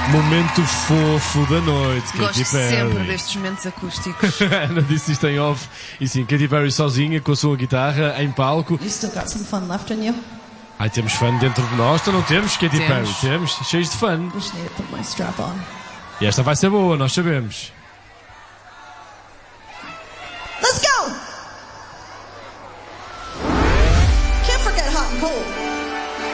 Momento fofo da noite, Katy Gosto Perry. sempre destes momentos acústicos. Ana disse isto em off. E sim, Katy Perry sozinha, com a sua guitarra, em palco. You still got some fun left in you? Ai, temos fã dentro de nós. Então não temos, Katy Perry? Temos. Temos, cheios de fã. Just need to put my strap on. E esta vai ser boa, nós sabemos.